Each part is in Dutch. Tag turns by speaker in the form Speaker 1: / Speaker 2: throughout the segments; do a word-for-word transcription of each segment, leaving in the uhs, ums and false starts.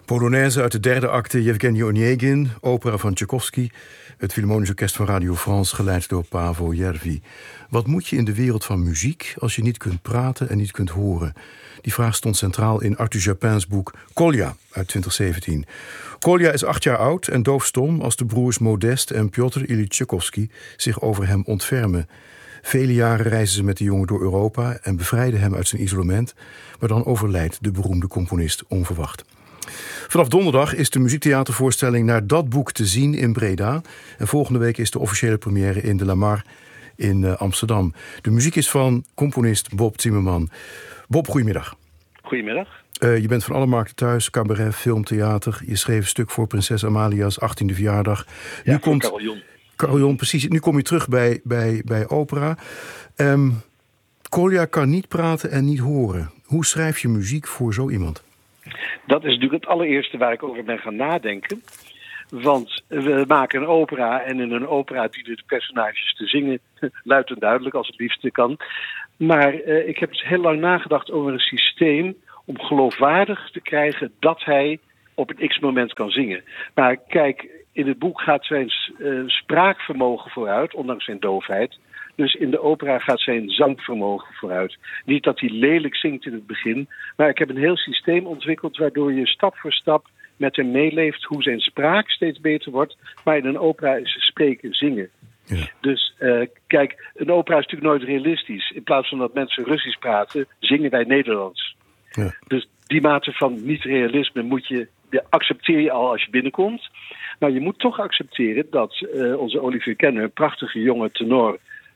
Speaker 1: Polonaise uit de derde acte, Yevgeny Onegin, opera van Tchaikovsky, het Philharmonisch Orkest van Radio France, geleid door Paavo Järvi. Wat moet je in de wereld van muziek als je niet kunt praten en niet kunt horen? Die vraag stond centraal in Arthur Japins boek Kolja uit twintig zeventien. Kolja is acht jaar oud en doofstom als de broers Modest en Piotr Ilyich Tchaikovsky zich over hem ontfermen. Vele jaren reizen ze met de jongen door Europa en bevrijden hem uit zijn isolement, maar dan overlijdt de beroemde componist onverwacht. Vanaf donderdag is de muziektheatervoorstelling Naar dat boek te zien in Breda. En volgende week is de officiële première in de Lamar in uh, Amsterdam. De muziek is van componist Bob Zimmerman. Bob, goedemiddag.
Speaker 2: Goedemiddag.
Speaker 1: Uh, je bent van alle markten thuis, cabaret, film, theater. Je schreef een stuk voor prinses Amalia's achttiende verjaardag.
Speaker 2: Ja,
Speaker 1: nu komt
Speaker 2: Carillon.
Speaker 1: Carillon, precies. Nu kom je terug bij, bij, bij opera. Um, Kolja kan niet praten en niet horen. Hoe schrijf je muziek voor zo iemand?
Speaker 2: Dat is natuurlijk het allereerste waar ik over ben gaan nadenken. Want we maken een opera en in een opera dienen de personages te zingen. Luid en duidelijk, als het liefste kan. Maar uh, ik heb dus heel lang nagedacht over een systeem om geloofwaardig te krijgen dat hij op een x-moment kan zingen. Maar kijk, in het boek gaat zijn uh, spraakvermogen vooruit, ondanks zijn doofheid. Dus in de opera gaat zijn zangvermogen vooruit. Niet dat hij lelijk zingt in het begin, maar ik heb een heel systeem ontwikkeld waardoor je stap voor stap met hem meeleeft hoe zijn spraak steeds beter wordt. Maar in een opera is spreken zingen. Ja. Dus uh, kijk, een opera is natuurlijk nooit realistisch. In plaats van dat mensen Russisch praten, zingen wij Nederlands. Ja. Dus die mate van niet-realisme moet je, accepteer je al als je binnenkomt. Maar je moet toch accepteren dat uh, onze Olivier Kenner, een prachtige jonge tenor,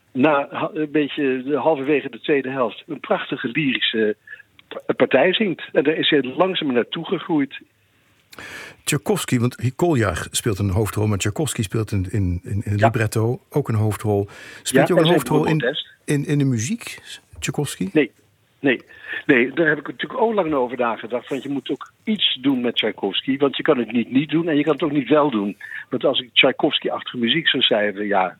Speaker 2: na een beetje de, halverwege de tweede helft een prachtige lyrische partij zingt. En daar is hij langzaam naartoe gegroeid.
Speaker 1: Tchaikovsky, want Kolja speelt een hoofdrol, maar Tchaikovsky speelt in, in, in, in
Speaker 2: ja.
Speaker 1: libretto ook een hoofdrol. Speelt ja, je ook een hoofdrol in, in, in de muziek, Tchaikovsky?
Speaker 2: Nee, nee, nee, daar heb ik natuurlijk ook lang over nagedacht. Want je moet ook iets doen met Tchaikovsky, want je kan het niet niet doen en je kan het ook niet wel doen. Want als ik Tchaikovsky-achtige muziek zou schrijven, ja,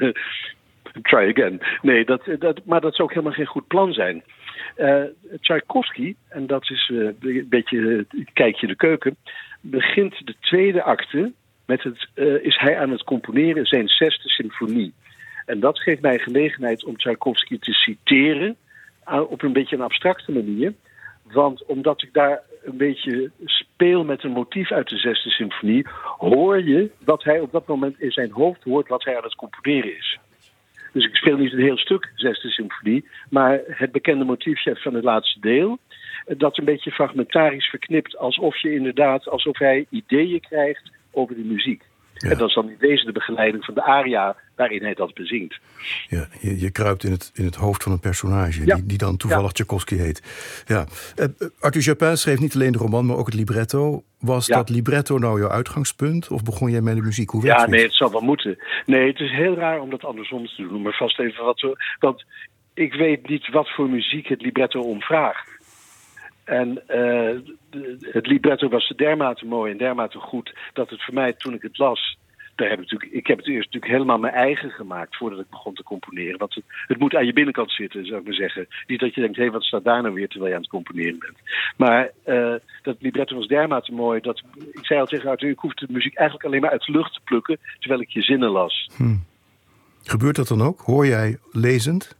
Speaker 2: try again. Nee, dat, dat, maar dat zou ook helemaal geen goed plan zijn. Uh, Tchaikovsky, en dat is uh, een beetje uh, kijkje de keuken, begint de tweede acte met het, uh, is hij aan het componeren zijn zesde symfonie. En dat geeft mij gelegenheid om Tchaikovsky te citeren uh, op een beetje een abstracte manier. Want omdat ik daar een beetje speel met een motief uit de zesde symfonie, hoor je wat hij op dat moment in zijn hoofd hoort wat hij aan het componeren is. Dus ik speel niet een heel stuk zesde symfonie, maar het bekende motiefje van het laatste deel, dat een beetje fragmentarisch verknipt, alsof je inderdaad, alsof hij ideeën krijgt over de muziek. Ja. En dat is dan in wezen de begeleiding van de aria waarin hij dat bezingt.
Speaker 1: Ja, je, je kruipt in het, in het hoofd van een personage, ja. die, die dan toevallig ja. Tchaikovsky heet. Ja. Uh, Arthur Japin schreef niet alleen de roman, maar ook het libretto. Was ja. dat libretto nou jouw uitgangspunt of begon jij met de muziek? Hoe
Speaker 2: ja, nee, het zal wel moeten. Nee, het is heel raar om dat andersom te doen. Maar vast even wat we, want ik weet niet wat voor muziek het libretto om vraagt. En uh, het libretto was dermate mooi en dermate goed dat het voor mij, toen ik het las, daar heb ik, natuurlijk, ik heb het eerst natuurlijk helemaal mijn eigen gemaakt voordat ik begon te componeren. Want het, het moet aan je binnenkant zitten, zou ik maar zeggen. Niet dat je denkt, hé, hey, wat staat daar nou weer terwijl je aan het componeren bent. Maar uh, dat libretto was dermate mooi dat, ik zei al tegen Arthur, ik hoef de muziek eigenlijk alleen maar uit de lucht te plukken terwijl ik je zinnen las.
Speaker 1: Hmm. Gebeurt dat dan ook? Hoor jij lezend?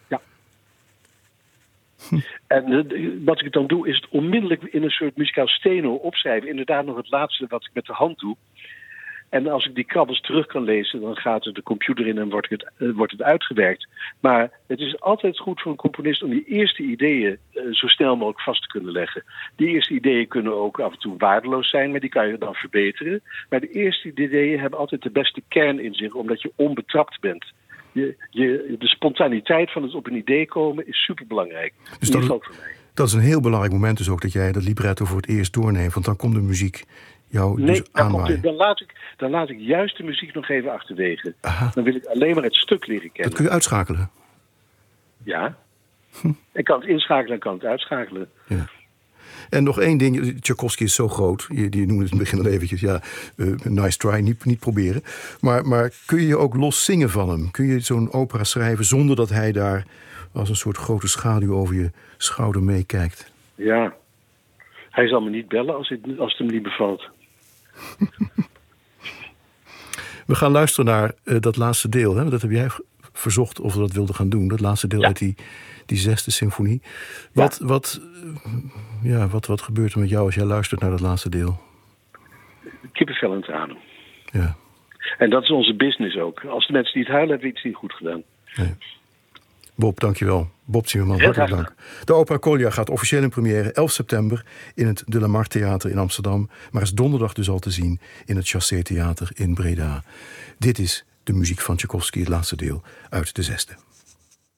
Speaker 2: Hm. En uh, wat ik dan doe, is het onmiddellijk in een soort muzikaal steno opschrijven. Inderdaad nog het laatste wat ik met de hand doe. En als ik die krabbels terug kan lezen, dan gaat er de computer in en wordt het, uh, wordt het uitgewerkt. Maar het is altijd goed voor een componist om die eerste ideeën uh, zo snel mogelijk vast te kunnen leggen. Die eerste ideeën kunnen ook af en toe waardeloos zijn, maar die kan je dan verbeteren. Maar de eerste ideeën hebben altijd de beste kern in zich, omdat je onbetrapt bent. Je, je, de spontaniteit van het op een idee komen is superbelangrijk.
Speaker 1: Dus dat, voor mij. Dat is een heel belangrijk moment dus ook dat jij dat libretto voor het eerst doorneemt. Want dan komt de muziek jou
Speaker 2: nee,
Speaker 1: dus aanwaaien.
Speaker 2: Nee, dan, laat ik, dan laat ik juist de muziek nog even achterwege. Aha. Dan wil ik alleen maar het stuk leren kennen.
Speaker 1: Dat kun je uitschakelen?
Speaker 2: Ja. Hm. Ik kan het inschakelen en kan het uitschakelen.
Speaker 1: Ja. En nog één ding, Tchaikovsky is zo groot. Je, die noemde het in het begin al eventjes. Ja, uh, nice try, niet, niet proberen. Maar, maar kun je ook los zingen van hem? Kun je zo'n opera schrijven zonder dat hij daar als een soort grote schaduw over je schouder meekijkt?
Speaker 2: Ja. Hij zal me niet bellen als het, als het hem niet bevalt.
Speaker 1: We gaan luisteren naar uh, dat laatste deel. Hè? Dat heb jij verzocht of we dat wilden gaan doen. Dat laatste deel ja. uit die, die zesde symfonie. Wat, ja. Wat, ja, wat, wat gebeurt er met jou als jij luistert naar dat laatste deel?
Speaker 2: Kippenvel en tranen.
Speaker 1: Ja.
Speaker 2: En dat is onze business ook. Als de mensen niet huilen, hebben we iets niet goed gedaan.
Speaker 1: Nee. Bob, dankjewel. Bob Zimmerman, hartelijk dank. De opera Kolja gaat officieel in première elf september... in het De La Mar Theater in Amsterdam... maar is donderdag dus al te zien in het Chassé Theater in Breda. Dit is de muziek van Tchaikovsky, het laatste deel uit de zesde.